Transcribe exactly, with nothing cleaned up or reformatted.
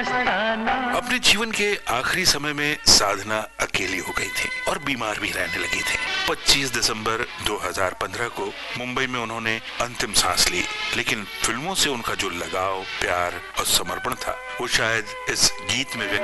अपने जीवन के आखिरी समय में साधना अकेली हो गई थी और बीमार भी रहने लगी थी। पच्चीस दिसंबर दो हज़ार पंद्रह को मुंबई में उन्होंने अंतिम सांस ली, लेकिन फिल्मों से उनका जो लगाव, प्यार और समर्पण था वो शायद इस गीत में व्यक्त